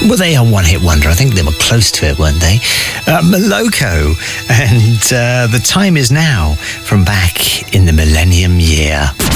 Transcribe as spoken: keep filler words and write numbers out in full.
Well, they are one-hit wonder. I think they were close to it, weren't they? Uh, Moloko, and uh, The Time Is Now from back in the Millennium Year.